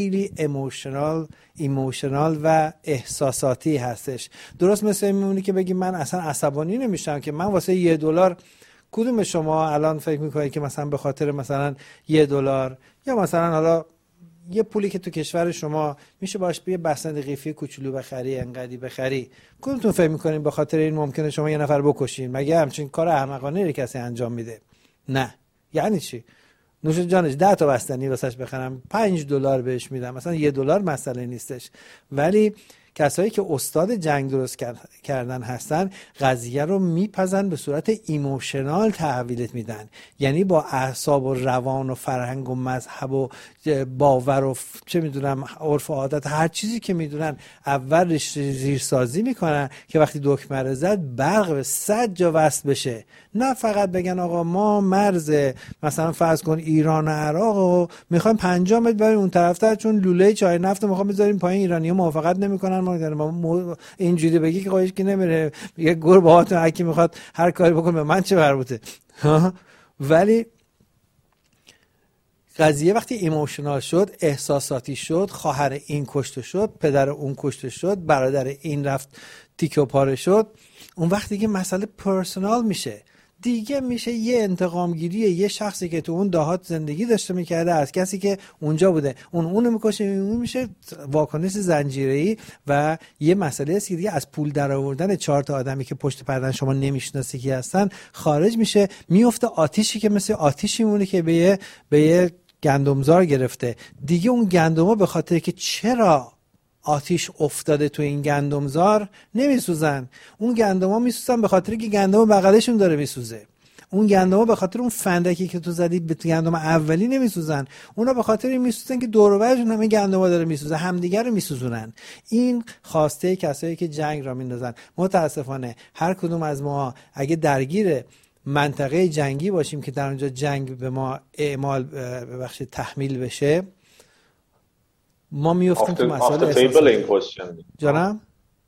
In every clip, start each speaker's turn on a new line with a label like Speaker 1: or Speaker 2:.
Speaker 1: خیلی ایموشنال و احساساتی هستش. درست مثل این میمونه که بگی من اصلا عصبانی نمیشم که من واسه $1 کدوم شما الان فکر میکنید که مثلا به خاطر مثلا $1 یا مثلا حالا یه پولی که تو کشور شما میشه باش یه بسنده قیفی کوچولو بخری انقدی بخری، کدومتون فکر میکنین به خاطر این ممکنه شما یه نفر بکشین؟ مگه همچین کار احمقانه رو کسی انجام میده؟ نه. یعنی چی؟ نوش جانش 10 تا بستنی واسش بخرم $5 بهش میدم، مثلا $1 مسئله نیستش. ولی کسایی که استاد جنگ درست کردن هستن قضیه رو میپزن به صورت ایموشنال تحویلت میدن، یعنی با اعصاب و روان و فرهنگ و مذهب و باور و چه میدونم عرف و عادت هر چیزی که میدونن اول زیرسازی میکنن که وقتی دکمه زد برق به 100 جا وصل بشه. نه فقط بگن آقا ما مرز مثلا فرض کن ایران و عراق رو میخوایم 50 متر بریم اون طرفتر چون لوله چای نفت رو میخوام بذاریم پایین، ایرانی‌ها موافقت نمیکنن. ما اینجوری بگی که قایش که نمیره، یه گور باهاتون هر میخواد هر کاری بکنه به من چه مربوطه. ولی قضیه وقتی ایموشنال شد، احساساتی شد، خواهر این کشته شد، پدر اون کشته شد، برادر این رفت تیکه و پاره شد، اون وقتی که مسئله پرسونال میشه دیگه، میشه یه انتقامگیری یه شخصی که تو اون دهات زندگی داشته میکرده از کسی که اونجا بوده، اونو میکشه، اون میشه واکنش زنجیره‌ای و یه مسئله است که دیگه از پول در آوردن 4 تا آدمی که پشت پرده شما نمیشناسی کی هستن خارج میشه، میفته آتیشی که مثل آتیشی مونه که به یه گندمزار گرفته دیگه. اون گندم‌ها به خاطر که چرا آتیش افتاده تو این گندمزار نمیسوزن، اون گندم‌ها میسوزن به خاطر که گندم بغلشون داره میسوزه. اون گندم‌ها به خاطر اون فندکی که تو زدی به گندم اولی نمیسوزن، اونا به خاطر این میسوزن که دور و برشون همین گندم‌ها داره میسوزه، همدیگه رو میسوزونن. این خواسته کسایی که جنگ را میندازن. متاسفانه هر کدوم از ما اگه درگیر منطقه جنگی باشیم که در اونجا جنگ به ما اعمال ببخشید تحمیل بشه، ما میفتیم تو مسائل
Speaker 2: احساسی.
Speaker 1: جانم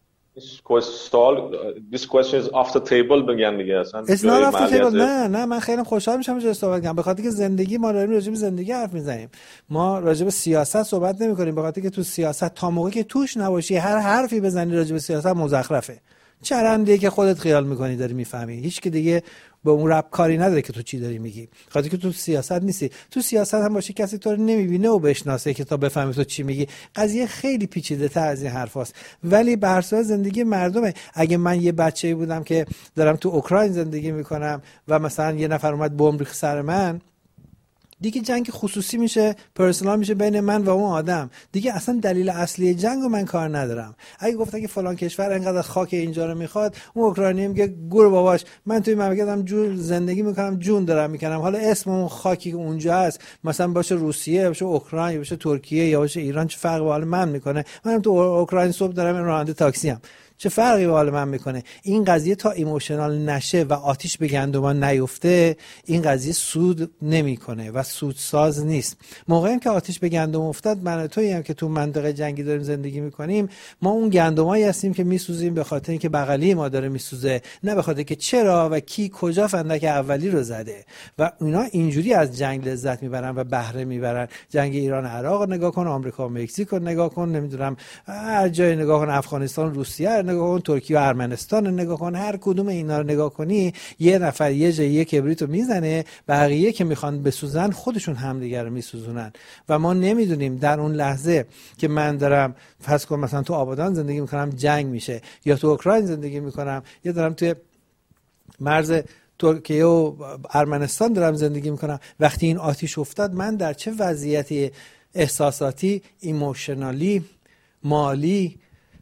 Speaker 2: This question is off the table بگن دیگه اصلا.
Speaker 1: It's not off the table. نه من خیلی خوشحال میشم که صحبت کنم، به خاطر که زندگی ما داریم راجع به زندگی حرف میزنیم، ما راجع به سیاست صحبت نمی‌کنیم، به خاطر که تو سیاست تا موقعی که توش نباشی هر حرفی بزنی راجع به سیاست مزخرفه. چرندیه که خودت خیال میکنی داری میفهمی، هیچ که دیگه به اون رب کاری نداره که تو چی داری میگی، خاطر که تو سیاست نیستی. تو سیاست هم باشه کسی تو رو نمیبینه و بشناسه که تا بفهمی تو چی میگی. قضیه خیلی پیچیده تر از این حرفاست. ولی به هر صورت زندگی مردمه. اگه من یه بچه‌ای بودم که دارم تو اوکراین زندگی میکنم و مثلا یه نفر اومد بمب ریخت سر من، دیگه جنگ خصوصی میشه، پرسونال میشه بین من و اون آدم. دیگه اصلا دلیل اصلی جنگو من کار ندارم. اگه گفتن که فلان کشور انقدر خاک اینجا رو میخواد، اون اوکراینی میگه گور باباش، من توی مملکتم جون زندگی میکنم، جون دارم میکنم، حالا اسم اون خاکی که اونجا هست مثلا باشه روسیه، باشه اوکراین، باشه ترکیه یا باشه ایران، چه فرقی با حال من میکنه؟ منم تو اوکراین صبح دارم راننده تاکسی ام، چه فرقی به حال من میکنه؟ این قضیه تا ایموشنال نشه و آتیش به گندمان نیفته، این قضیه سود نمیکنه و سودساز نیست. موقعی که آتیش به گندم افتاد، من تویی هم که تو منطقه جنگی داریم زندگی میکنیم، ما اون گندمایی هستیم که میسوزیم به خاطر اینکه بغلی ما داره میسوزه، نه به خاطر که چرا و کی کجا فندک اولی رو زده. و اینا اینجوری از جنگ لذت میبرن و بهره میبرن. جنگ ایران عراق رو نگاه کن، آمریکا و مکزیک رو نگاه کن، نمیدونم هر جای نگاه کن، افغانستان، روسیه نگاه کن، ترکیه و ارمنستان نگاه کن، هر کدوم اینا رو نگاه کنی، یه نفر یه جای یه کبریتو میزنه، بقیه که میخوان بسوزن خودشون همدیگه رو میسوزونن. و ما نمیدونیم در اون لحظه که من دارم فرض کن مثلا تو آبادان زندگی میکنم جنگ میشه، یا تو اوکراین زندگی میکنم، یا دارم توی مرز ترکیه و ارمنستان دارم زندگی میکنم، وقتی این آتیش افتاد من در چه وضعیتی احساساتی، ایموشنالی، مالی،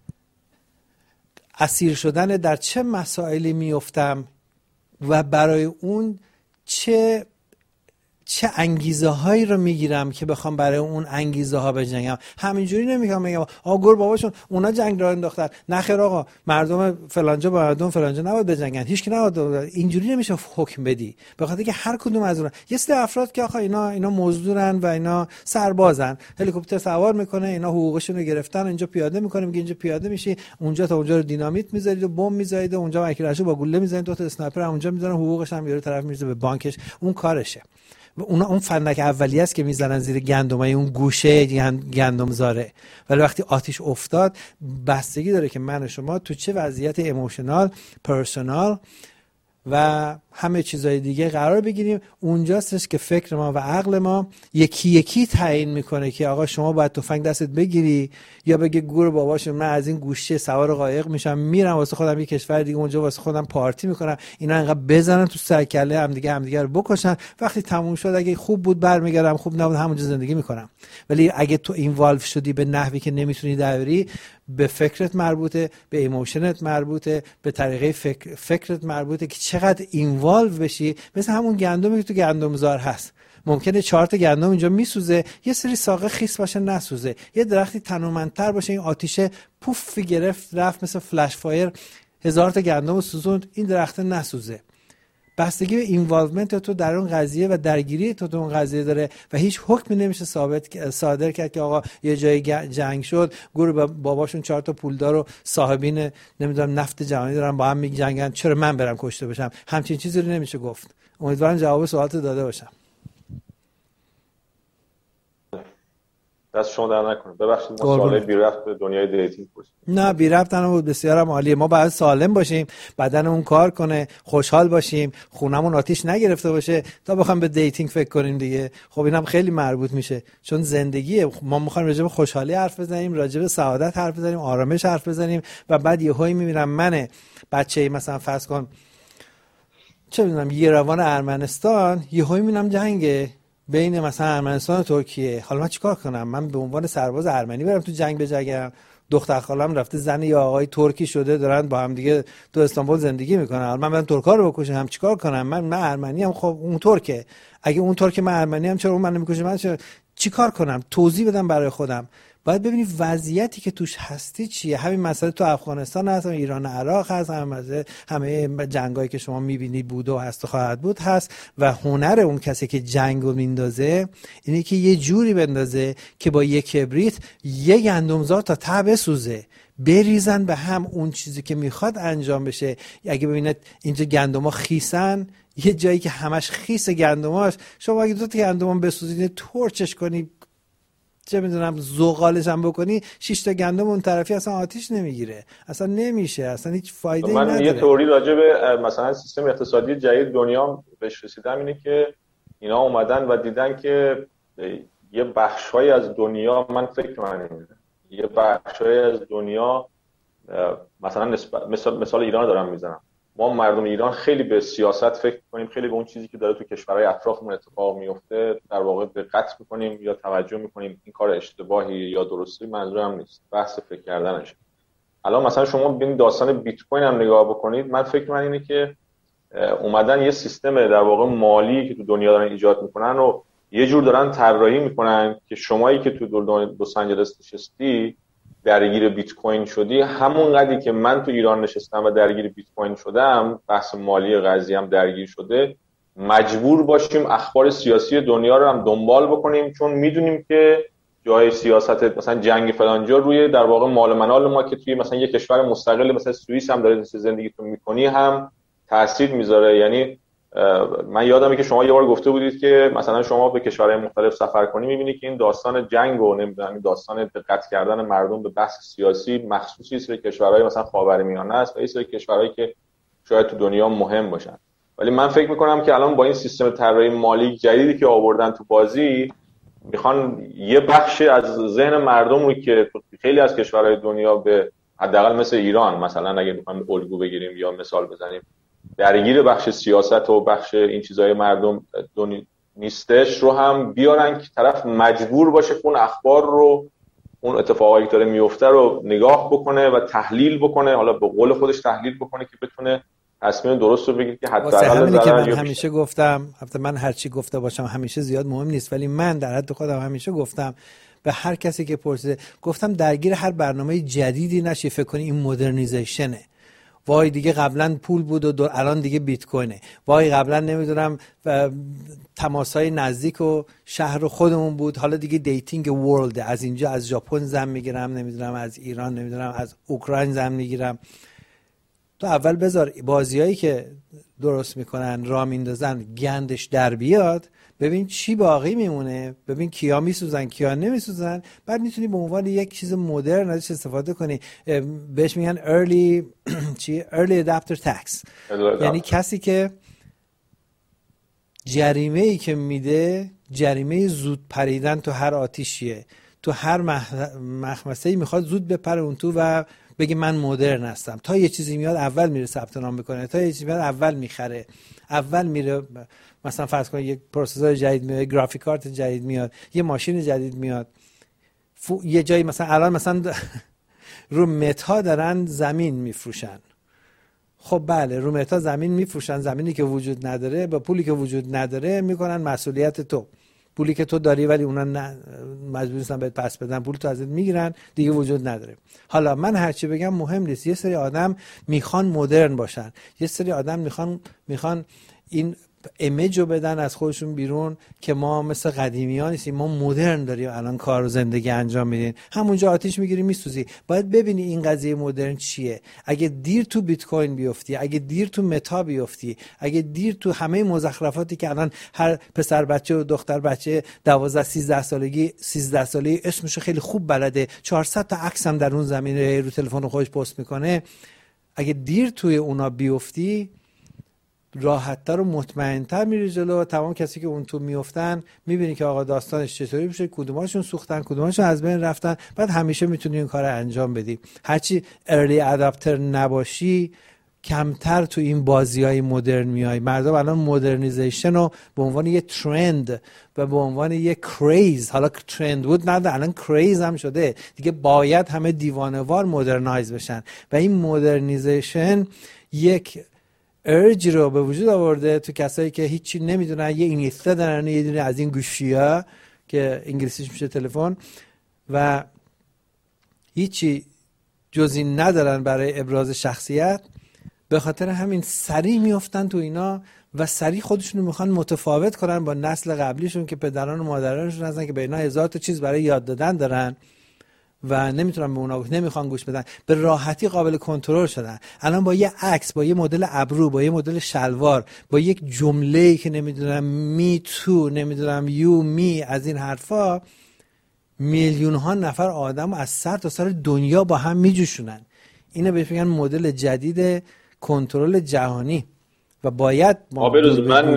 Speaker 1: اسیر شدن در چه مسائلی میافتم و برای اون چه انگیزه هایی رو میگیرم که بخوام برای اون انگیزه ها بجنگم. همینجوری نمیگم بگم گور باباشون اونا جنگ راه انداختن، نخیر آقا مردم فلانجا با مردم فلانجا نباید بجنگن، هیچ کی نباید. اینجوری نمیشه حکم بدی، به خاطر که هر کدوم از اونها یه سری افراد که آخه اینا مزدورن و اینا سربازن، هلیکوپتر سوار میکنه، اینا حقوقشون رو گرفتن، اینجا پیاده میکنه، میگه اینجا پیاده میشی، اونجا تا اونجا رو دینامیت میذارید و بمب میذارید، اونجا مکراشو با گوله میزنید، دو تا اسنایپر اونجا میذارن، حقوقش هم یارو طرف میرسه به بانکش، اون کارشه. اون فندک اولیه است که میزنن زیر گندمای اون گوشه گندمزاره. ولی وقتی آتیش افتاد بستگی داره که من و شما تو چه وضعیت ایموشنال، پرسونال و همه چیزای دیگه قرار بگیریم. اونجاستش که فکر ما و عقل ما یکی یکی تعیین میکنه که آقا شما باید تفنگ دستت بگیری یا بگه گور باباشون من از این گوشه سوار قایق میشم میرم واسه خودم یه کشور دیگه اونجا واسه خودم پارتی میکنم، اینا انقدر بزنن تو سرکله همدیگه رو بکشن، وقتی تموم شد اگه خوب بود برمیگردم، خوب نبود همونجا زندگی میکنم. ولی اگه تو اینوالو شدی به نحوی که نمیتونی دوری، به فکرت مربوطه، به ایموشنت مربوطه، به طریقه فکرت مربوطه که چقدر اینوالو بشی. مثل همون گندمی که تو گندمزار هست، ممکنه 4 تا گندم اینجا میسوزه، یه سری ساقه خیس باشه نسوزه، یه درختی تنومندتر باشه این آتیشه پوف گرفت رفت مثل فلش فایر 1000 تا گندم سوزوند، این درخت نسوزه. بستگی به اینوالومنت تو در اون قضیه و درگیری تو اون قضیه داره و هیچ حکمی نمیشه صادر کرد که آقا یه جای جنگ شد، گروه باباشون 4 تا پولدار و صاحبین نمیدونم نفت جهانی دارن با هم میجنگن، چرا من برم کشته بشم؟ همچین چیزی رو نمیشه گفت. امیدوارم جواب سوالات داده باشم.
Speaker 2: دست شما در نکنه. ببخشید ما سوالای بی ربط به دنیای دیتینگ پرسیدیم.
Speaker 1: نه بی ربط نبود، بسیارم عالیه. ما باید سالم باشیم، بدنمون کار کنه، خوشحال باشیم، خونمون آتیش نگرفته باشه تا بخوام به دیتینگ فکر کنیم دیگه. خب اینم خیلی مربوط میشه چون زندگیه. ما میخوایم راجع به خوشحالی حرف بزنیم، راجع به سعادت حرف بزنیم، آرامش حرف بزنیم و بعد یهویی میبینم من بچه‌ای مثلا فرض کن چه میدونم یراوان ارمنستان، یهویی میبینم جنگه بین مثلا ارمنستان و ترکیه. حالا من چیکار کنم؟ من به عنوان سرباز ارمنی برم تو جنگ بجنگم؟ دختر خالم رفته زن یا آقای ترکی شده دارن با هم دیگه تو استانبول زندگی میکنن، حالا من برم ترکا رو بکشم؟ چیکار کنم؟ من ارمنی ام، خب اون ترکه، اگه اون ترک من ارمنی ام چرا اون منو میکشه؟ من چیکار کنم؟ توضیح بدم برای خودم. باید ببینی وضعیتی که توش هستی چیه. همین مسئله تو افغانستان هست، ایران عراق هست، همه جنگایی که شما میبینید بود و هست و خواهد بود هست. و هنر اون کسی که جنگو میندازه اینه که یه جوری بندازه که با یک کبریت یه گندمزار تا ته بسوزه، بریزن به هم اون چیزی که میخواد انجام بشه. اگه ببینید اینجا گندما خیسن، یه جایی که همش خیس گندماش، شما اگه 2 تا گندم بسوزید تورچش کنی چه میدونم زغالش هم بکنی، 6 تا گندم اون طرفی اصلا آتیش نمیگیره، اصلا نمیشه، اصلا هیچ فایده نداره.
Speaker 2: من یه تئوری راجع به مثلا سیستم اقتصادی جدید دنیا بهش رسیدم اینه که اینا اومدن و دیدن که یه بخشایی از دنیا، من فکر می‌کنم یه بخشایی از دنیا مثلا مثال ایران دارم میزنم، ما مردم ایران خیلی به سیاست فکر کنیم، خیلی به اون چیزی که داره تو کشورهای اطرافمون اتفاق میفته در واقع دقت میکنیم یا توجه میکنیم. این کار اشتباهی یا درستی منظورم نیست، بحث فکر کردنشه. الان مثلا شما ببینید داستان بیت کوین هم نگاه بکنید، من فکر من اینه که اومدن یه سیستم در واقع مالی که تو دنیا دارن ایجاد میکنن و یه جور دارن طراحی میکنن که شمایی که تو لس آنجلس نشستی درگیر بیت کوین شدی، همون قدری که من تو ایران نشستم و درگیر بیت کوین شدم، بحث مالی قضیه هم درگیر شده، مجبور باشیم اخبار سیاسی دنیا رو هم دنبال بکنیم، چون میدونیم که جای سیاست مثلا جنگ فلان جا روی در واقع مال منال ما که توی مثلا یک کشور مستقل مثلا سوئیس هم داره زندگیتون میکنی هم تاثیر میذاره. یعنی من یادمه که شما یه بار گفته بودید که مثلا شما به کشورهای مختلف سفر کنی میبینی که این داستان جنگ و نمیدونم این داستان دقت کردن مردم به بحث سیاسی مخصوصی است به کشورهای مثلا خاورمیانه است و این سری کشورهایی که شاید تو دنیا مهم باشن. ولی من فکر میکنم که الان با این سیستم طراحی مالی جدیدی که آوردن تو بازی، میخوان یه بخش از ذهن مردم رو که خیلی از کشورهای دنیا به حداقل مثل ایران مثلا اگه بخوایم الگو بگیریم یا مثال بزنیم درگیر بخش سیاست و بخش این چیزای مردم نیستش رو هم بیارن که طرف مجبور باشه اون اخبار رو، اون اتفاقایی که داره میفته رو نگاه بکنه و تحلیل بکنه، حالا به قول خودش تحلیل بکنه که بتونه تصمیم درست رو بگیره که حداقل
Speaker 1: که من همیشه گفتم، البته من هر چی گفته باشم همیشه زیاد مهم نیست، ولی من در حد خودم همیشه گفتم به هر کسی که پرسیده، گفتم درگیر هر برنامه جدیدی نشی فکر کنی این مدرنیزیشنه، وای دیگه قبلا پول بود و الان دیگه بیت کوینه، وای قبلا نمیدونم تماسای نزدیک و شهر خودمون بود حالا دیگه دیتینگ ورلد، از اینجا از ژاپن زن میگیرم، نمیدونم از ایران، نمیدونم از اوکراین زن میگیرم. تو اول بذار بازیایی که درست میکنن را میندازن گندش در بیاد، ببین چی باقی میمونه، ببین کیا میسوزن کیا نمیسوزن، بعد میتونی به عنوان یک چیز مدرن ازش استفاده کنی. بهش میگن early adapter tax. یعنی کسی که جریمه ای که میده جریمه زود پریدن تو هر آتیشیه، تو هر مخمسه‌ای میخواد زود بپره اون تو و بگه من مدرن هستم. تا یه چیزی میاد اول میره ثبت نام میکنه، تا یه چیزی میاد اول میخره، اول میره مثلا فرض کن یک پروسسور جدید میاد، گرافیک کارت جدید میاد، یه ماشین جدید میاد، یه جایی مثلا الان مثلا رو متا دارن زمین میفروشن. خب بله، رو متا زمین میفروشن، زمینی که وجود نداره با پولی که وجود نداره میکنن مسئولیت تو، پولی که تو داری ولی اونا مجبور نیستن بهت پس بدن، پول تو ازت میگیرن، دیگه وجود نداره. حالا من هرچی بگم مهم نیست. یه سری آدم میخوان مدرن باشن، یه سری آدم میخوان این ایمیج رو بدن از خودشون بیرون که ما مثل قدیمی ها نیستیم، ما مدرن داریم الان کار و زندگی انجام میدیم. همونجا آتیش میگیری میسوزی. باید ببینی این قضیه مدرن چیه. اگه دیر تو بیت کوین بیفتی، اگه دیر تو متا بیفتی، اگه دیر تو همه مزخرفاتی که الان هر پسر بچه و دختر بچه 12 13 سالگی اسمشو خیلی خوب بلده، 400 تا عکس هم در اون زمینه رو تلفن خودش پست میکنه، اگه دیر توی اونا بیفتی راحت‌تر و مطمئن‌تر میری جلو. تمام کسی که اون تو میافتن میبینی که آقا داستانش چطوری میشه، کدوماشون سوختن، کدوماشون از بین رفتن، بعد همیشه میتونی این کارو انجام بدی. هرچی ارلی اداپتر نباشی کمتر تو این بازی‌های مدرن میای. مردم الان مدرنیزیشن رو به عنوان یه ترند و به عنوان یه کریز، حالا ترند بود نه الان کریز هم شده دیگه، باید همه دیوانه‌وار مدرنایز بشن و این مدرنیزیشن یک ارج رو به وجود آورده تو کسایی که هیچی نمیدونن، یه اینستا دارن، یه دونه از این گوشی‌ها که انگلیسیش میشه تلفن و هیچی جز این ندارن برای ابراز شخصیت. به خاطر همین سریع میافتن تو اینا و سریع خودشون رو میخوان متفاوت کنن با نسل قبلیشون که پدران و مادرانشون هستن که به اینا هزار تا چیز برای یاد دادن دارن و نمیتونن به اونا نمیخوان گوش بدن، به راحتی قابل کنترل شدن. الان با یه عکس، با یه مدل ابرو، با یه مدل شلوار، با یک جمله‌ای که نمیدونم می تو، نمیدونم یو می، از این حرفا میلیون ها نفر آدم از سر تا سر دنیا با هم میجوشونن. اینو بهش میگن مدل جدید کنترل جهانی و باید ما
Speaker 2: بروز من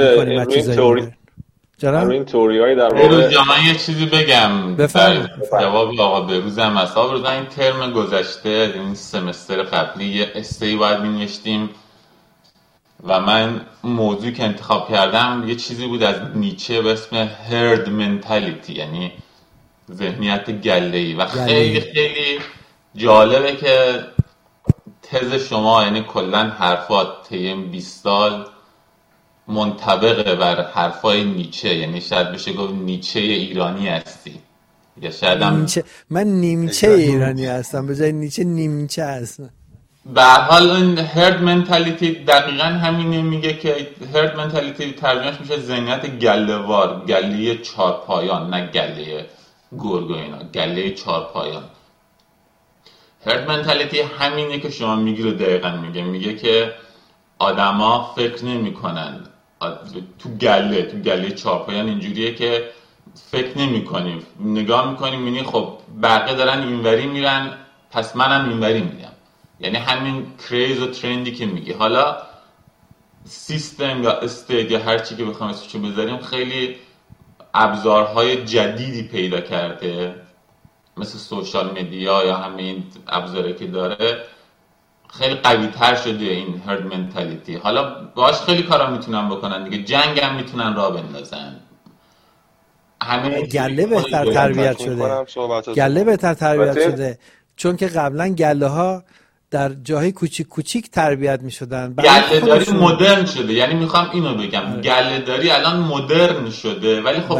Speaker 2: این تئوریای در
Speaker 3: واقع من یه چیزی بگم در جواب آقا بروزم اصلا. بروز این ترم گذشته این سمستر قبلی یه استهی باید می‌نوشتیم و من موضوعی که انتخاب کردم یه چیزی بود از نیچه به اسم هرد منتالیتی، یعنی ذهنیت گله‌ای و خیلی خیلی جالبه که تز شما یعنی کلن حرفات طی 20 سال منطبقه بر حرفای نیچه، یعنی شاید بشه گفت نیچه ایرانی هستی یا شاید هم
Speaker 1: من نیمچه ایرانی هستم به جای نیچه نیمچه هستم.
Speaker 3: به هر حال این هرد منتالیتی دقیقاً همینه، میگه که هرد منتالیتی ترجمهش میشه ذهنیت گله‌وار، گله چهارپایان، نه گله گرگ و اینا، گله چهارپایان. هرد منتالیتی همینه که شما میگی رو دقیقاً میگه که آدما فکر نمی‌کنن تو گله چهارپایان اینجوریه که فکر نمی‌کنیم، نگاه می‌کنیم می‌بینی خب بقیه دارن اینوری میرن پس منم اینوری میرم، یعنی همین کریز و ترندی که میگی. حالا سیستم یا استیت یا هر چی که بخوام اسمشو بذاریم خیلی ابزارهای جدیدی پیدا کرده مثل سوشال مدیا یا همه این ابزاری که داره، خیلی قوی تر شده این هرد منتالیتی. حالا باهاش خیلی کارا میتونن بکنن دیگه، جنگ هم میتونن راه بندازن.
Speaker 1: همین گله بهتر تربیت شده، گله بهتر تربیت شده، چون که قبلا گله ها در جاهای کوچیک کوچیک تربیت میشدن.
Speaker 3: گله داری مدرن شده، یعنی میخوام اینو بگم گله داری الان مدرن شده، ولی خب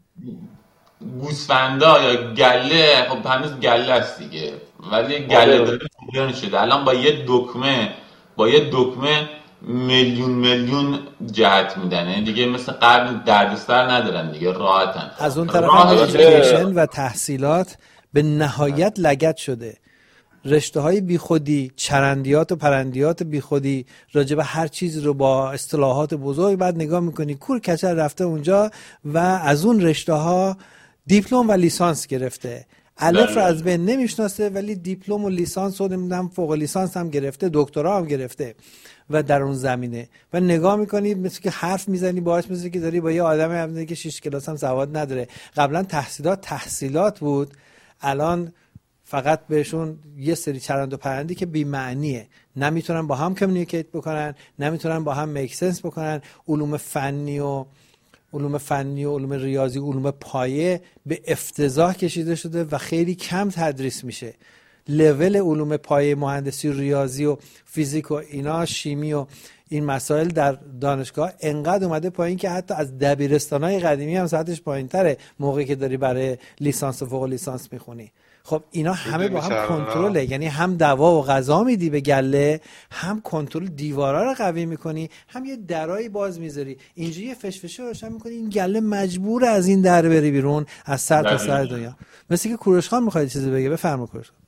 Speaker 3: گوسفندا یا گله خب هنوز گله است دیگه، ولی گله داری مدرن شده. الان با یه دکمه میلیون جهت میدن دیگه، مثل قبل دردسر ندارن دیگه، راحتن.
Speaker 1: از اون طرف ایژوکیشن و تحصیلات به نهایت لگد شده. رشته های بیخودی، چرندیات و پرندیات بیخودی، راجع به هر چیز رو با اصطلاحات بزرگ بعد نگاه میکنی کور کچل رفته اونجا و از اون رشته ها دیپلم و لیسانس گرفته. الف رو از بین نمیشناسه ولی دیپلم و لیسانس و نمیدونم فوق لیسانس هم گرفته، دکترا هم گرفته و در اون زمینه و نگاه میکنی مثل که حرف میزنی باهاش مثل که داری با یه آدمی حرف میزنی که 6 کلاس هم سواد نداره. قبلا تحصیلات بود، الان فقط بهشون یه سری چرند و پرندی که بی معنیه، نمیتونن با هم کمیونیکیت بکنن، نمیتونن با هم میک سنس بکنن. علوم فنی و علوم ریاضی، علوم پایه به افتضاح کشیده شده و خیلی کم تدریس میشه. لول علوم پایه مهندسی ریاضی و فیزیک و اینا، شیمی و این مسائل در دانشگاه انقدر اومده پایین که حتی از دبیرستانای قدیمی هم ساعتش پایینتره موقعی که داری برای لیسانس و فوق لیسانس میخونی. خب اینا همه با هم کنترله، یعنی هم دوا و غذا میدی به گله، هم کنترل دیوارا رو قوی میکنی، هم یه درایی باز میذاری. اینجوری یه فشفشه روشن میکنی، این گله مجبور از این در بری بیرون از سر تا سر دنیا. مثل که کوروش خان میخواد چیزی بگه، بفرما کوروش خان.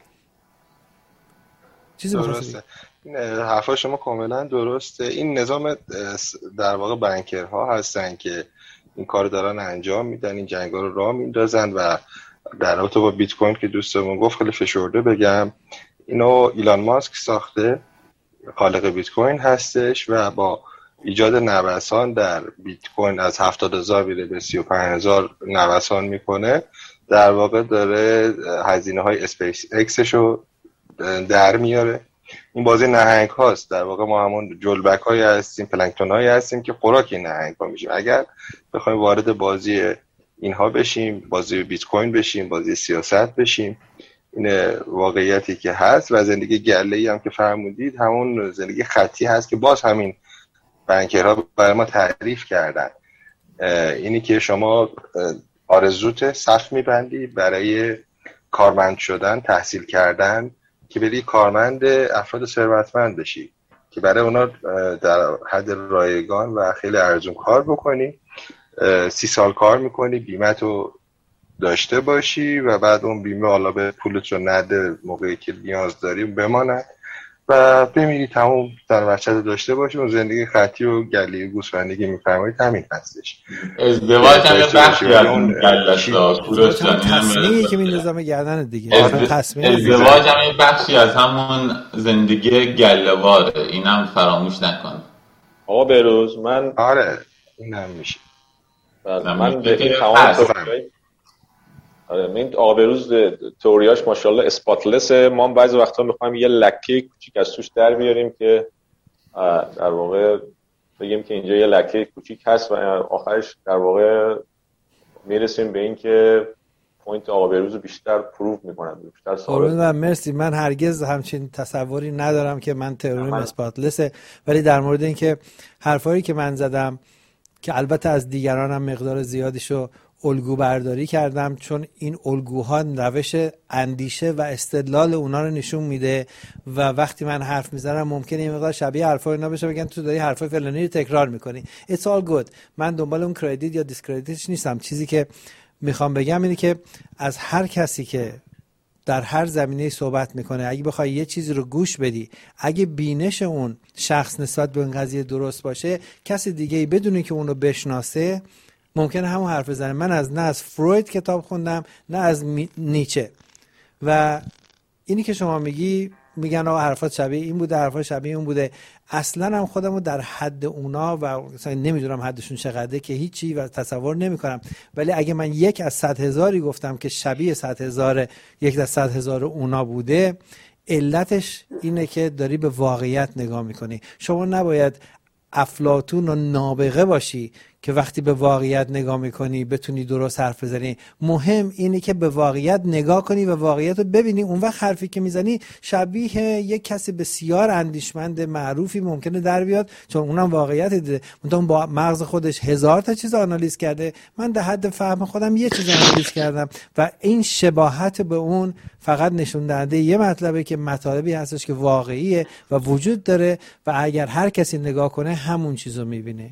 Speaker 1: چیزی
Speaker 4: درسته، این حرفا شما کاملا درسته. این نظام در واقع بانکرها هستن که این کار دارن انجام میدن، این جنگا رو راه میندازن و در رابطه با بیت کوین که دوستمون گفت خیلی فشرده بگم، اینو ایلان ماسک ساخته، خالق بیت کوین هستش و با ایجاد نوسان در بیت کوین از 70,000 میره به 35,000 نوسان میکنه. در واقع داره هزینه های اسپیس اکسشو در میاره. این بازی نهنگ هاست، در واقع ما همون جلبک های هستیم، پلانکتون های هستیم که خوراک این نهنگ ها میشیم. اگر بخوایم وارد بازی اینها بشیم، بازی بیت کوین بشیم، بازی سیاست بشیم، این واقعیتی که هست و زندگی گله‌ای هم که فرمودید همون زندگی خطی هست که باز همین بانکرها برای ما تعریف کردن. اینی که شما آرزوت صف میبندی برای کارمند شدن، تحصیل کردن که بری کارمند افراد ثروتمند بشی که برای اونا در حد رایگان و خیلی ارزون کار بکنی، 30 سال کار میکنی، بیمه‌تو داشته باشی و بعد اون بیمه حالا به پولت رو نده موقعی که نیاز داری بمانه و بمیری، تمام در وحشت داشته باشی. اون زندگی خطی و گلی و گوسفندی میفرمایید همین هستش.
Speaker 3: ازدواج هم یه بخشی از اون گله‌ست،
Speaker 1: تصمیمی که این نظام گردن دیگه.
Speaker 3: ازدواج هم یه بخشی از همون زندگی گله‌واره، اینم فراموش نکن.
Speaker 2: آقا بهروز من
Speaker 4: آره اینم میشه.
Speaker 2: من به این تمام این آقا بهروز تئوریاش ماشاءالله اسپاتلس. ما بعضی وقتا میخوایم یه لکه کوچیک از توش در بیاریم که در واقع بگیم که اینجا یه لکه کوچیک هست و آخرش در واقع میرسیم به این که پوینت آقا بهروز رو بیشتر پروف میکنن، بیشتر ثابت.
Speaker 1: مرسی. من هرگز همچین تصوری ندارم که من تئوریم اسپاتلسه، ولی در مورد این که حرفایی که من زدم که البته از دیگرانم مقدار زیادیشو الگو برداری کردم، چون این الگوها روش اندیشه و استدلال اونا رو نشون میده و وقتی من حرف میزنم ممکنه یه مقدار شبیه حرفای اینا بشه، بگن تو داری حرفای فلانی رو تکرار میکنی. It's all good. من دنبال اون کردیت یا دیسکردیتش نیستم. چیزی که میخوام بگم اینه که از هر کسی که در هر زمینه صحبت میکنه، اگه بخوای یه چیزی رو گوش بدی، اگه بینش اون شخص نسبت به این قضیه درست باشه، کسی دیگه‌ای بدونه که اون رو بشناسه ممکنه همون حرف بزنه. من نه از فروید کتاب خوندم نه از نیچه و اینی که شما میگن آقا حرفات شبیه این بوده، حرفات شبیه اون بوده، اصلا هم خودمو در حد اونا و مثلا نمیدونم حدشون چقدره که هیچی و تصور نمیکنم، ولی اگه من 1 از 100,000 گفتم که شبیه 100,000 1 از 100,000 اونا بوده، علتش اینه که داری به واقعیت نگاه میکنی. شما نباید افلاطون و نابغه باشی که وقتی به واقعیت نگاه میکنی بتونی درست حرف بزنی. مهم اینه که به واقعیت نگاه کنی و واقعیت رو ببینی. اون وقت حرفی که میزنی شبیه یک کسی بسیار اندیشمند معروفی ممکنه در بیاد، چون اونم واقعیت دیده، اون با مغز خودش 1000 تا چیز آنالیز کرده، من در حد فهم خودم یه چیز آنالیز کردم و این شباهت به اون فقط نشون دهنده یه مطلبه که مطالبی هستش که واقعیه و وجود داره و اگر هر کسی نگاه کنه همون چیزو میبینه.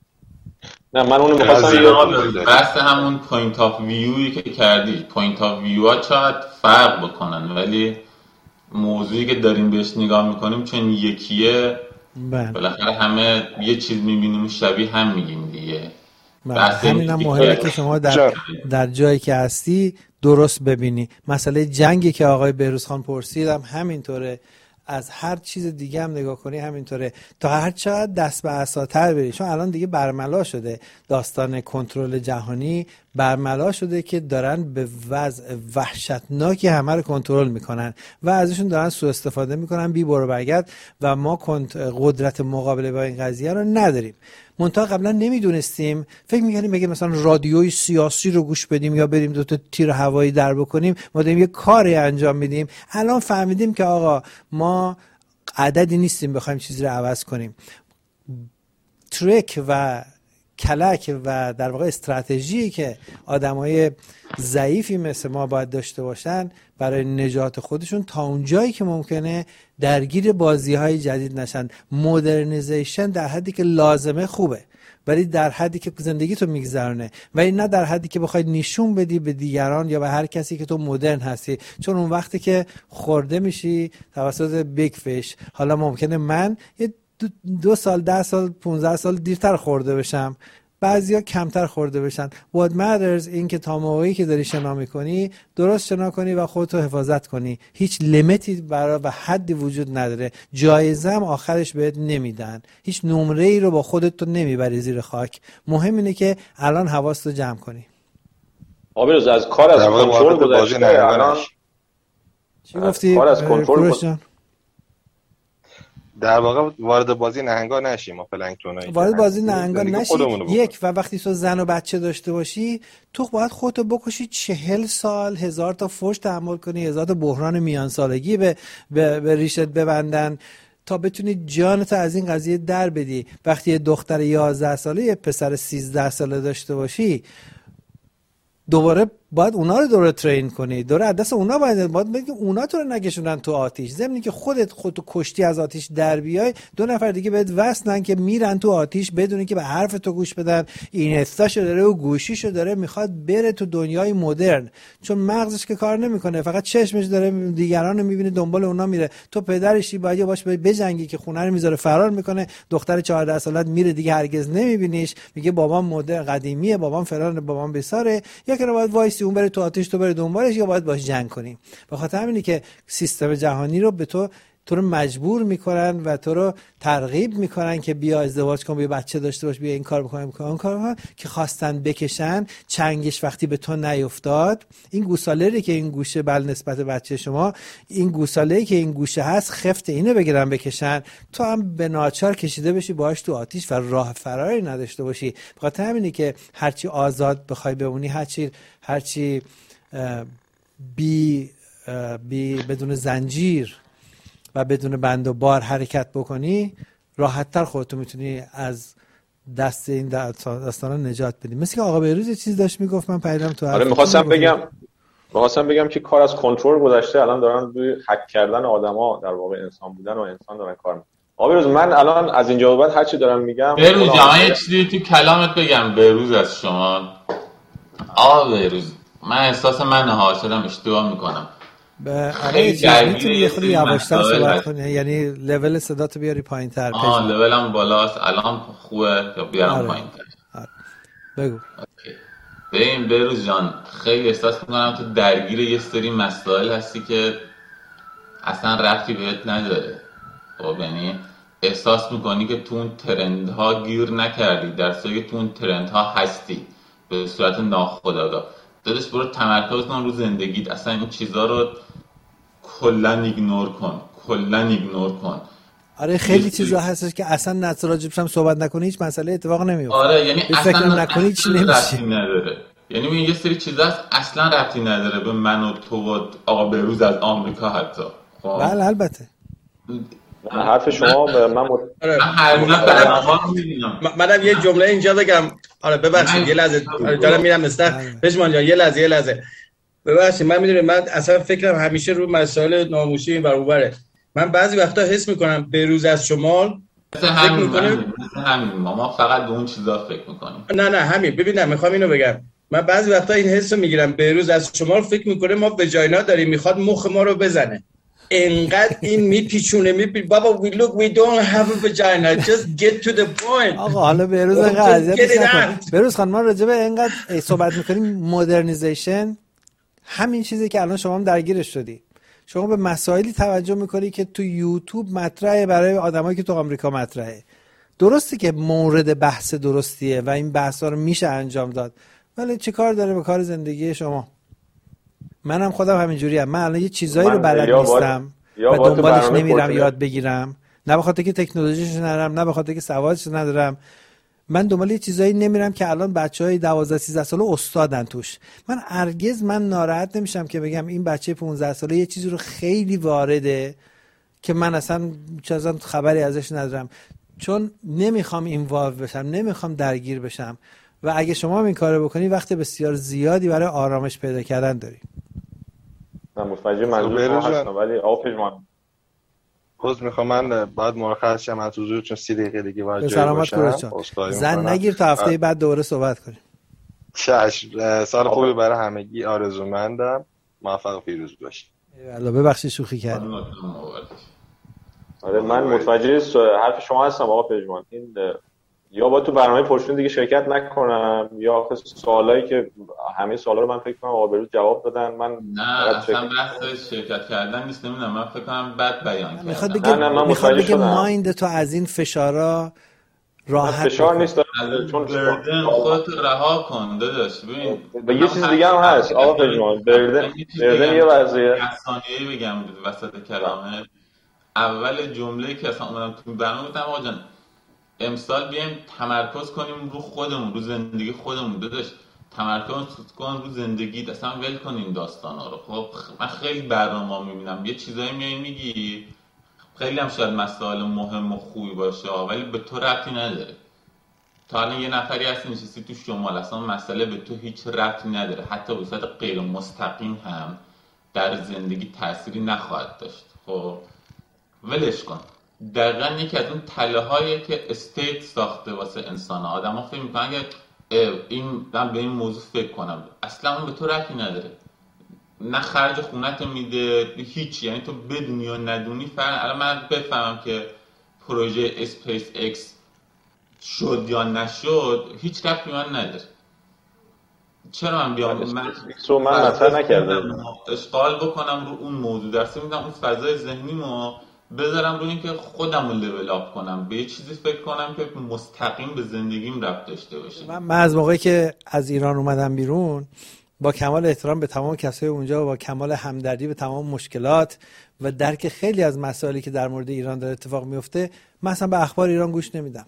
Speaker 2: نه من اونو می‌خواستم
Speaker 3: بحث همون پوینت آف ویویی که کردی، پوینت آف ویو ها شاید فرق بکنن ولی موضوعی که داریم بهش نگاه میکنیم چون یکیه، بالاخره همه یه چیز میبینیم شبیه هم میگیم دیگه.
Speaker 1: همین هم مهمه که شما در جایی که هستی درست ببینی. مسئله جنگی که آقای بهروزخان پرسیدم همینطوره، از هر چیز دیگه هم نگاه کنی همینطوره، تا هر چقدر دست به عصاتر بری. چون الان دیگه برملا شده داستان کنترل جهانی، برملا شده که دارن به وضع وحشتناکی همه رو کنترل میکنن و ازشون دارن سوء استفاده میکنن بی برو برگرد و ما قدرت مقابله با این قضیه رو نداریم. منتها قبلا نمیدونستیم، فکر می‌کردیم بگیم مثلا رادیوی سیاسی رو گوش بدیم یا بریم دو تا تیر هوایی در بکنیم ما داریم یه کاری انجام میدیم. الان فهمیدیم که آقا ما عددی نیستیم بخوایم چیزی رو عوض کنیم. تریک و کلک و در واقع استراتژی که آدمای ضعیفی مثل ما باید داشته باشن برای نجات خودشون تا اونجایی که ممکنه درگیر بازی‌های جدید نشن. مدرنیزیشن در حدی که لازمه خوبه، ولی در حدی که زندگی تو میگذرونه، ولی نه در حدی که بخوای نشون بدی به دیگران یا به هر کسی که تو مدرن هستی. چون اون وقتی که خورده میشی توسط بیگ فیش، حالا ممکنه من یه 2 سال 10 سال 15 سال دیرتر خورده بشم، بعضیا کمتر خورده بشن. What matters این که تا موقعی که داری شنا میکنی درست شنا کنی و خودتو حفاظت کنی. هیچ لیمیتی برای و حدی وجود نداره. جایزه هم آخرش بهت نمیدن، هیچ نمره ای رو با خودت تو نمیبری زیر خاک. مهم اینه که الان حواستو جمع کنی.
Speaker 2: آبروز از کار از کنترل گذشته الان
Speaker 1: چی گفتی؟
Speaker 2: کار از کنترل
Speaker 4: در واقع وارد بازی نهنگا نشیم. ما پلانکتونایی
Speaker 1: وارد بازی نهنگا نشیم. یک، و وقتی تو زن و بچه داشته باشی تو باید خودتو بکشی 40 سال 1000 تا فحش تحمل کنی، 1000 تا بحران میان سالگی به ریشت ببندن تا بتونی جانتو از این قضیه در بدی. وقتی یه دختر 11 ساله یه پسر 13 ساله داشته باشی دوباره باید اونا رو دوره ترین کنی، دوره از دست اونا باید بگی اونا تو رو نکشونن تو آتیش. ضمن که خودتو کشتی از آتیش در بیای، 2 نفر دیگه بهت وصلن که میرن تو آتیش بدون که به حرف تو گوش بدن. این استاشو داره و گوشیشو داره، میخواد بره تو دنیای مدرن، چون مغزش که کار نمیکنه، فقط چشمش داره دیگران رو میبینه دنبال اونا میره. تو پدرشی باید باش بجنگی که خونه رو میذاره فرار میکنه. دختر 14 سالت میره دیگه هرگز نمیبینیش، میگه بابام مدرن قدیمیه، بابام فلان، بابام بساره. یا که باید وایسی اون بره تو آتش تو بره دنبالش، یا باید باش جنگ کنیم. به خاطر همینه که سیستم جهانی رو به تو رو مجبور میکنن و تو رو ترغیب میکنن که بیا ازدواج کن، بیا بچه داشته باش، بیا این کار بکن اون کار بکن، که خواستن بکشن چنگش وقتی به تو نیفتاد. این گوساله‌ای که این گوشه بل نسبت بچه شما، این گوساله‌ای که این گوشه هست خفت اینو بگیرن بکشن، تو هم به ناچار کشیده بشی باهاش تو آتیش و راه فراری نداشته باشی. به خاطر همینه که هرچی آزاد بخوای بمونی، هرچی بدون زنجیر و بدون بند و بار حرکت بکنی، راحت‌تر خودتو میتونی از دست این داستانا نجات بدی. مثل که آقا بهروز یه چیز داشت میگفت، من پیدام تو
Speaker 2: آره می‌خواستم بگم که کار از کنترل گذشته، الان دارن روی هک کردن آدما، در واقع انسان بودن و انسان دارن کار میکنن. آقا بهروز من الان از اینجا به بعد هر چی دارم میگم،
Speaker 3: بهروز جان یه چیزی تو کلامت بگم. بهروز از شما آقا بهروز، من احساس من شدم اشتباه میکنم.
Speaker 1: میتونی یه خودی یواشتر صحبت کنی، یعنی لول صداتو بیاری پایین تر.
Speaker 3: لولم بالاست الان خوبه یا بیارم پایین تر؟
Speaker 1: بگو.
Speaker 3: ببین بهروز جان، خیلی احساس میکنم تو درگیر یه سری مسائل هستی که اصلا ربطی بهت نداره. خب یعنی احساس میکنی که تو اون ترندها گیر نکردی، در صورتی که تو اون ترندها هستی به صورت ناخودآگاه. داداش برو تمرکز کن رو زندگیت، اصلا این چیزا رو کلا ایگنور کن.
Speaker 1: آره خیلی چیزا هستش که اصلا نظر راجبش هم صحبت نکنی هیچ مسئله اتفاق نمیفته.
Speaker 3: آره یعنی اصلا
Speaker 1: نکنی چی نمیشه.
Speaker 3: نداره. یعنی این یه سری چیزا اصلا ربطی نداره به من و تو و آقا بهروز از آمریکا حتی.
Speaker 1: بله البته.
Speaker 2: حرف شما
Speaker 5: منم یه جمله اینجا بگم. آره ببخشید یه لحظه دارم میرم پژمان جان، یه لحظه ببخشید. من میدونم من اصلا فکرم همیشه رو مسائل ناموسی این ور اونوره. من بعضی وقتا حس میکنم بهروز از شمال فکر میکنه
Speaker 3: همین ما فقط به اون چیزا فکر میکنیم.
Speaker 5: نه همین ببینم میخوام اینو بگم. من بعضی وقتا این حسو میگیرم بهروز از شمال فکر میکنه ما وجاینا داریم، میخواد مخ ما رو بزنه. انقدر این میپیچونه بابا we don't have a vagina just get to the point.
Speaker 1: آقا حالا بهروز بهروز خان ما راجع به اینقدر صحبت میکنیم مدرنیزیشن، همین چیزی که الان شما هم درگیرش شدی. شما به مسائلی توجه میکنی که تو یوتیوب مطرحه برای آدمایی که تو آمریکا مطرحه. درسته که مورد بحث درستیه و این بحثا رو میشه انجام داد، ولی چه کار داره به کار زندگی شما؟ منم خودم همینجوری من الان یه چیزایی رو بلد نیستم و دنبالش نمیرم یاد بگیرم، نه به خاطر که تکنولوژیش ندارم، نه به خاطر که سوادش ندارم. من دنبال یه چیزایی نمیرم که الان بچهای 12 13 ساله استادن توش. من هرگز ناراحت نمیشم که بگم این بچه 15 ساله یه چیزی رو خیلی وارده که من اصلا چیزا خبری ازش ندارم، چون نمیخوام اینوالو بشم، نمیخوام درگیر بشم. و اگه شما هم این کارو بکنی وقت بسیار زیادی برای آرامش پیدا کردن داری.
Speaker 2: من متوجه منظور شما هستم، ولی آقا پژمان
Speaker 4: میخوام من بعد مرخص شم از حضور، چون 30 دقیقه دیگه باید
Speaker 1: جای باشم. زن نگیر تا هفته بعد دوباره صحبت کنیم.
Speaker 4: چشم. سال خوبی برای همگی آرزومندم. موفق و پیروز باشید.
Speaker 1: والله ببخشید شوخی کردم.
Speaker 2: آره من متوجه حرف شما هستم آقا پژمان. این یا با تو برنامه پرشون دیگه شرکت نکنم، یا سوالایی که همه سوالا رو من فکر کنم آقا بهروز جواب دادن. من
Speaker 3: نه اصلا بحث شرکت کردن نیست. نمیدونم، من فکر کنم بد بیان
Speaker 1: کردم. میخواد بگه مایند تو از این فشارا راحت
Speaker 2: فشار نیست،
Speaker 3: چون بردن خودت رها کن داداش. ببین
Speaker 2: به یه چیز دیگه هم هست آقا پژمان، بردن یه وضعیه
Speaker 3: ثانیه‌ای بگم وسط کلامه. اول جمله که اصلا اومدم تو برنامه گفتم آقا جان امسال بیایم تمرکز کنیم رو خودمون، رو زندگی خودمون. داداش تمرکز کن رو زندگی، اصلا ول کن این داستانا رو. خب من خیلی برنامه‌ها میبینم یه چیزایی میگی خیلی هم شاید مسائل مهم و خوبی باشه ولی به تو ربطی نداره. تا الان یه نفری هستی نشستی تو شمال، اصلا مسئله به تو هیچ ربطی نداره، حتی به صورت غیر مستقیم هم در زندگی تأثیری نخواهد داشت. خب ولش کن. دقیقا یکی از اون تله هایی که استیت ساخته واسه انسان ها. آدم ها فکر میکنن که من به این موضوع فکر کنم، اصلا اون به تو ربطی نداره. نه خرج خونت میده هیچ، یعنی تو بدونی یا ندونی الان من بفهمم که پروژه اسپیس ایکس شد یا نشد هیچ ربطی من نداره. چرا من بیام
Speaker 2: من مطرح نکردم
Speaker 3: اشغال بکنم رو اون موضوع، درسته میدم اون فضای ذهنیمو بذارم رو این که خودم رو لیول اپ کنم، به یه چیزی فکر کنم که مستقیم به زندگیم ربط داشته باشه.
Speaker 1: من از موقعی که از ایران اومدم بیرون با کمال احترام به تمام کسای اونجا و با کمال همدردی به تمام مشکلات و درک خیلی از مسائلی که در مورد ایران داره اتفاق میفته، من اصلا به اخبار ایران گوش نمیدم.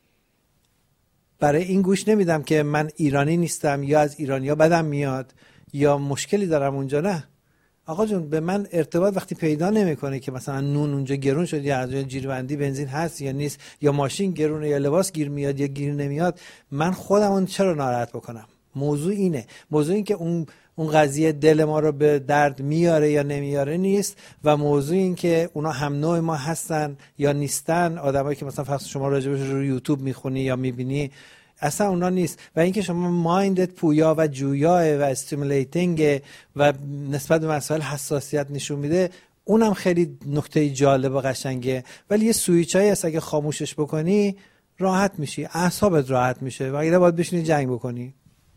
Speaker 1: برای این گوش نمیدم که من ایرانی نیستم یا از ایرانیا بدم میاد یا مشکلی دارم اونجا. نه آقا جون، به من ارتباط وقتی پیدا نمیکنه که مثلا نون اونجا گرون شد یا از جیروندی بنزین هست یا نیست یا ماشین گرونه یا لباس گیر میاد یا گیر نمیاد، من خودم اون چرا ناراحت بکنم؟ موضوع اینه. موضوع این که اون قضیه دل ما رو به درد میاره یا نمیاره نیست، و موضوع این که اونا هم نوع ما هستن یا نیستن. آدمایی که مثلا فقط شما راجبش رو یوتیوب میخونی یا میبینی، اصلا اونا نیست. و اینکه شما مایندت پویا و جویاه و استیمولیتینگ و نسبت به مسائل حساسیت نشون میده، اونم خیلی نکته جالب و قشنگه. ولی یه سویچایی هست اگه خاموشش بکنی راحت میشی، اعصابت راحت میشه و اگه باید بشینی جنگ بکنی.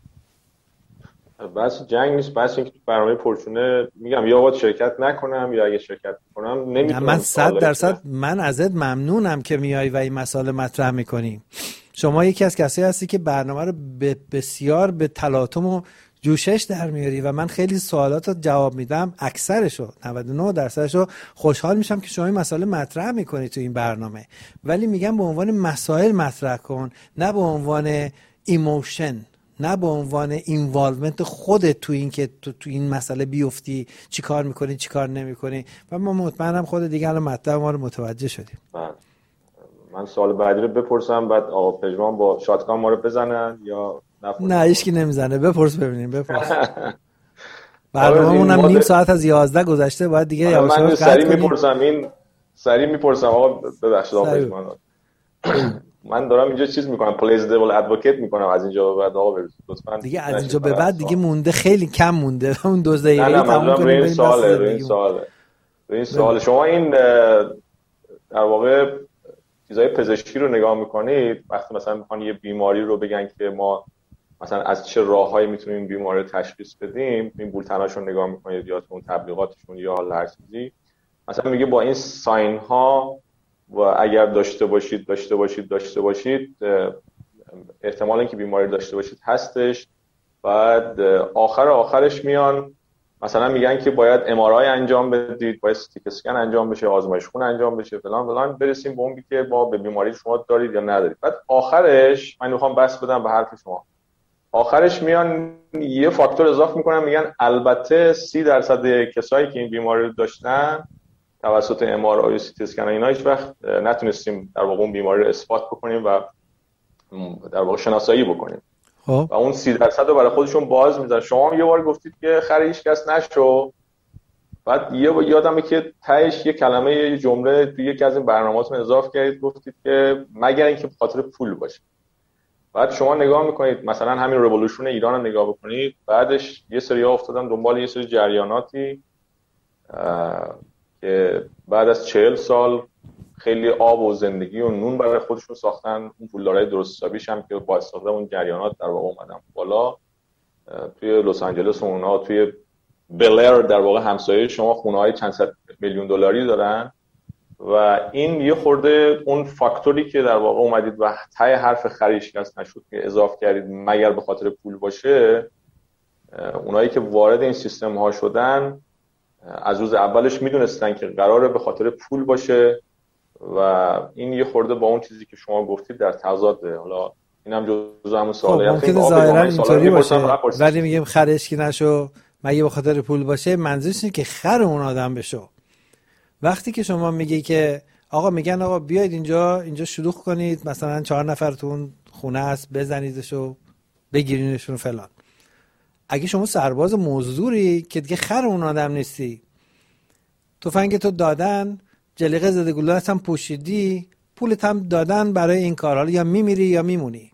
Speaker 2: بس جنگ نیست، بس اینکه برنامه پرچونه میگم یا باید شرکت نکنم یا اگه شرکت کنم نمیتونم.
Speaker 1: من 100% من ازت ممنونم که میای و این مسائل مطرح میکنی. شما یکی از کسایی هستی که برنامه رو بسیار به تلاطم و جوشش در میاری و من خیلی سوالات رو جواب میدم، اکثرشو 99% خوشحال میشم که شما این مسائل مطرح میکنی تو این برنامه. ولی میگم به عنوان مسائل مطرح کن، نه به عنوان ایموشن، نه به عنوان اینوالومنت خودت تو این که تو این مسئله بیفتی چی کار میکنی چی کار نمیکنی. و ما مطمئنم خود دیگه الان مطلب ما رو متوجه شدیم.
Speaker 2: من سوال بعدی رو بپرسم بعد آقا پژمان با شاتگان ما رو بزنن یا
Speaker 1: نه؟ هیچکی نمیزنه. بپرس ببینیم. بپرس. برنامه‌مون هم نیم ساعت از 11 گذشته، باید دیگه یواش یواش قطع کنیم.
Speaker 2: سریع میپرسم آقا ببخشید آقا پژمان. من دارم اینجا چیز میکنم، پلیز دیول ادوکیت میکنم از اینجا به بعد. آقا لطفاً
Speaker 1: دیگه از اینجا به بعد دیگه مونده، خیلی کم مونده. اون 2 دقیقه
Speaker 2: تموم کنیم. این سواله به این سوال شما این در واقع چیزای پزشکی رو نگاه میکنید، وقتی مثلا میخوان یه بیماری رو بگن که ما مثلا از چه راههایی میتونیم این بیماری رو تشخیص بدیم، این بولتناشون نگاه میکنید یا اون تبلیغاتشون یا حالا هر چیزی، مثلا میگه با این ساین ها و اگر داشته باشید احتمال اینکه بیماری داشته باشید هستش. بعد آخرش میان مثلا میگن که باید MRI انجام بدید، باید CT اسکن انجام بشه، آزمایش خون انجام بشه، فلان برسیم به اون که با به بیماری شما دارید یا ندارید. بعد آخرش من میخوام بس بدم به حرف شما، آخرش میان یه فاکتور اضافه میکنن، میگن البته 30% کسایی که این بیماری رو داشتن توسط MRI و CT اسکن اینا هیچ وقت نتونستیم در واقع اون بیماری رو اثبات بکنیم و در واقع شناسایی بکنیم و اون 30% رو برای خودشون باز میذارن. شما یه بار گفتید که خر هیچ کس نشو، بعد یادمه که تهش یه کلمه یه جمله توی یکی از این برنامه‌هاتون اضافه کردید، گفتید که مگر اینکه به خاطر پول باشه. بعد شما نگاه میکنید مثلا همین رولوشن ایران رو نگاه بکنید، بعدش یه سری‌ها افتادن دنبال یه سری جریاناتی که بعد از 40 سال خیلی آب و زندگی و نون برای خودشون ساختن. اون پولدارای درست حسابیش هم که با استفاده اون جریانات در واقع اومدن بالا. توی لس آنجلس و اونها توی بلر در واقع همسایه شما خونه‌های چند صد میلیون دلاری دارن و این یه خورده اون فاکتوری که در واقع اومدید و ته حرف خریش کس نشد که اضافه کردید مگر به خاطر پول باشه، اونایی که وارد این سیستم ها شدن از روز اولش میدونستن که قراره به خاطر پول باشه و این یه خورده با اون چیزی که شما گفتید در تضاده. حالا اینم جزء همون سواله
Speaker 1: ممکنه ظاهرا اینطوری باشه ولی میگیم خرش کی نشو مگه به خاطر پول باشه، منظورش اینه که خر اون آدم بشو. وقتی که شما میگی که میگن آقا بیاید اینجا شلوغ کنید، مثلا 4 نفرتون خونه است بزنیدشو بگیرینشون فلان، اگه شما سرباز مزدوری که دیگه خر اون آدم نیستی، تفنگ تو دادن، جلیقه زده گلولت هم پوشیدی، پولت هم دادن برای این کار، حالا یا میمیری یا میمونی.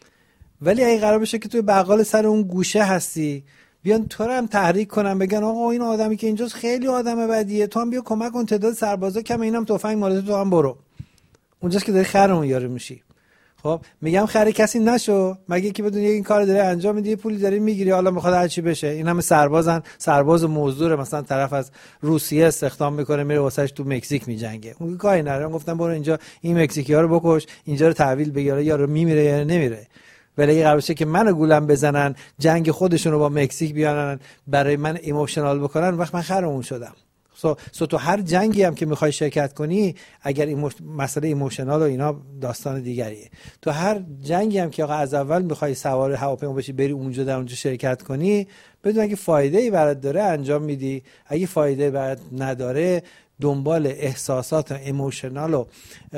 Speaker 1: ولی اگه قرار بشه که توی بقال سر اون گوشه هستی، بیان تو رو هم تحریک کنن بگن آقا این آدمی که اینجاست خیلی آدم بدیه، تو هم بیا کمک کن، تعداد سربازا کمه، اینم تفنگ مال تو هم برو، اونجاست که داری خر اون یارو میشی. خب میگم خر کسی نشو مگه که بدون این کار داره انجام میدی، پولی داری میگیری، حالا میخواد هر چی بشه. این همه سرباز مزدور، مثلا طرف از روسیه استخدام میکنه میره واسش تو مکزیک میجنگه، اون کاری نداره، گفتن برو اینجا این مکزیکی‌ها رو بکش، اینجا رو تحویل بگیر، یارو میمیره یا نمیره. ولی اگه قرار باشه که منو گولم بزنن، جنگ خودشون رو با مکزیک بیارن برای من ایموشنال بکنن، وقت من خر اون شدم. تو هر جنگی هم که میخوای شرکت کنی، اگر مسئله ایموشنال و اینا داستان دیگریه، تو هر جنگی هم که آقا از اول میخوای سوار هواپیما بشی بری اونجا در اونجا شرکت کنی، بدون اگه فایده ای برات داره انجام میدی، اگه فایده برات نداره دنبال احساسات و ایموشنال و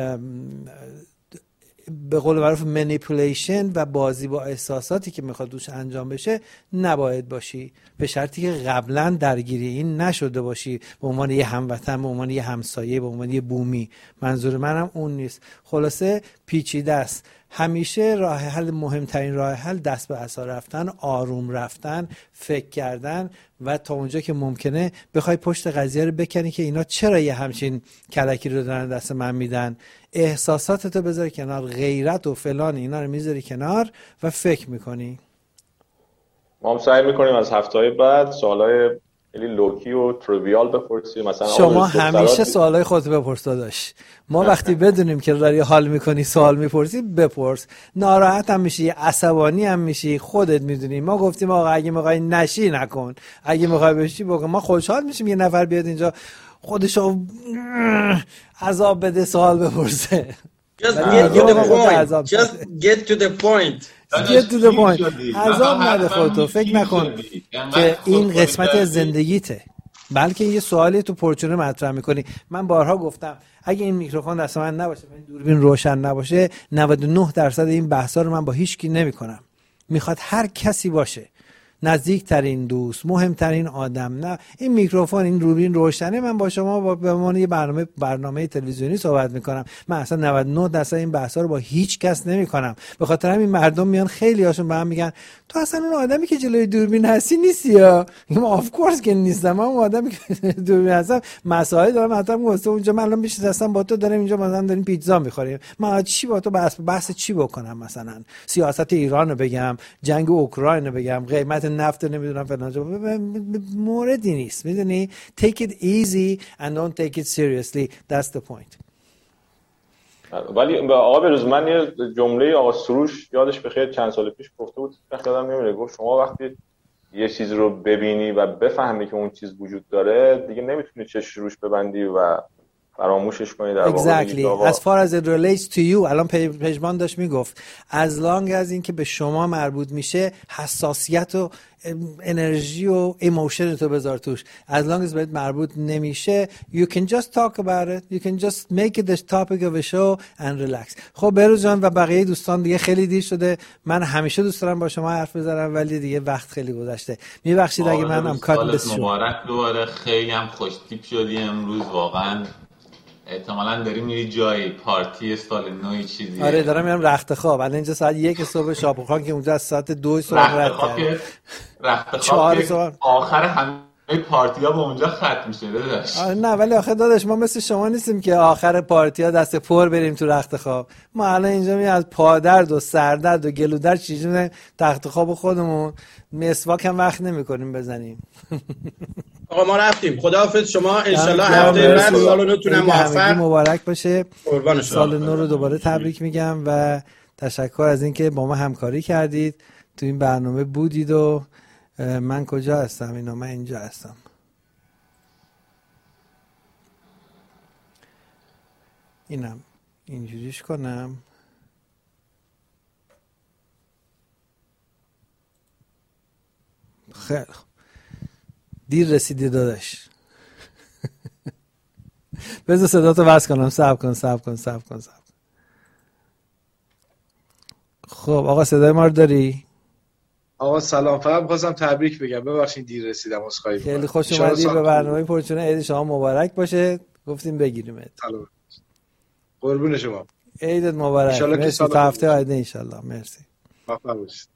Speaker 1: به قول معروف منیپولیشن و بازی با احساساتی که میخواد دوش انجام بشه نباید باشی، به شرطی که قبلا درگیری این نشده باشی به عنوان یه هموطن، به عنوان یه همسایه، به عنوان یه بومی. منظور منم اون نیست. خلاصه پیچیده است. همیشه راه حل، مهمترین راه حل دست به عصا رفتن، آروم رفتن، فکر کردن و تا اونجا که ممکنه بخوای پشت قضیه رو بکنی که اینا چرا یه همچین کلکی رو دارن دست من میدن. احساساتتو بذاری کنار، غیرت و فلان اینا رو میذاری کنار و فکر میکنی.
Speaker 2: ما هم سعی میکنیم از هفته‌های بعد سوالای خیلی لوکی و تریویال بپرسیم. مثلا
Speaker 1: شما همیشه سوالای خودت بپرس داشت. ما وقتی بدونیم که داری حال میکنی سوال میپرسی بپرس. ناراحت هم میشی، عصبانی هم میشی، خودت میدونی. ما گفتیم آقا اگه میخوای نشی نکن، اگه میخوای بشی بکن. ما خوشحال میشیم یه نفر بیاد اینجا خودشو عذاب بده سوال بپرسه.
Speaker 5: Just get to the point. Just get to the point.
Speaker 1: Get to the point. عذاب نده خودتو. فکر نکن که این قسمت زندگیته، بلکه یه سوالی تو پرچونه مطرح میکنی. من بارها گفتم اگه این میکروفون دست من نباشه، این دوربین روشن نباشه، 99% این بحثا رو من با هیچ کی نمیکنم. میخواد هر کسی باشه، نزدیکترین دوست، مهمترین آدم. نه این میکروفون، این دوربین روشنه، من با شما به عنوان یه برنامه تلویزیونی صحبت میکنم. من اصلا 99% این بحثا رو با هیچ کس نمیکنم. به خاطر همین مردم میان خیلی هاشون به هم میگن تو اصلا اون آدمی که جلوی دوربین هستی نیستی. یا میگم آف کورس که نیستم، من اون آدمی که دوربین هستم مسائل دارم. حتما گفته اونجا من الان میشستم با تو، داریم اینجا مثلا داریم پیتزا میخوریم، من چی با تو بحث چی بکنم؟ مثلا سیاست ایران رو بگم، جنگ اوکراین رو بگم، قیمت نفت نمیدونم فلان جا، موردی نیست. میدونی take it easy and don't take it seriously. That's the point.
Speaker 2: ولی آقا بروز، من یه جمله آقا سروش یادش بخیر چند سال پیش گفته بود، یادم نمیره، گفت شما وقتی یه چیز رو ببینی و بفهمی که اون چیز وجود داره دیگه نمیتونی چشم روش ببندی و فراموشش کنی. در
Speaker 1: واقع as far as it relates to you، الان پژمان داشت میگفت as long as این که به شما مربوط میشه، حساسیت و انرژی و ایموشن تو بذار توش. as long as بهت مربوط نمیشه you can just talk about it, you can just make it the topic of a show and relax. خب بروز جان و بقیه دوستان، دیگه خیلی دیر شده. من همیشه دوست دارم با شما حرف بزنم ولی دیگه وقت خیلی گذشته. میبخشید اگه منم کات بس.
Speaker 3: مبارک دوباره، خیلی هم خوش تیپ شدی امروز واقعا. احتمالاً داری میری جایی، پارتی سال نوی چیزیه.
Speaker 1: آره دارم میرم رخت خواب. الان اینجا ساعت 1 صبح، شاپورخان که اونجا از ساعت 2 صبح رد کرد.
Speaker 3: رخت خواب که آخر همه پارتی‌ها با اونجا ختم میشه داداش.
Speaker 1: نه ولی آخه داداش ما مثل شما نیستیم که آخر پارتی‌ها دست پر بریم تو رخت خواب. ما الان اینجا میام از پادرد و سردرد و گلودرد چیزی تخت خواب خودمون مسواک هم وقت نمی‌کنیم بزنیم.
Speaker 5: آقا ما رفتیم. خداحافظ شما. ان شاء الله هفته بعد سال نوتون موفق
Speaker 1: مبارک باشه. سال نو رو دوباره تبریک میگم و تشکر از اینکه با ما همکاری کردید، تو این برنامه بودید. و من کجا هستم؟ اینا من اینجا هستم. اینم اینجوریش کنم. خیلی دیر رسیدی داداش. بذار صداتو بس کنم. صبر کن. خب آقا صدای ما رو داری؟
Speaker 6: آقا سلام، فقط می‌خواستم تبریک بگم، ببخشید دیر رسیدم، عذرخواهی می‌کنم.
Speaker 1: خیلی خوش اومدی به برنامه پرچونه. عید شما مبارک باشه. گفتیم بگیریمت.
Speaker 6: سلام. قربون شما.
Speaker 1: عیدت مبارک. مرسی. تا هفته آینده ان شاء الله. مرسی.
Speaker 6: موفق باشید.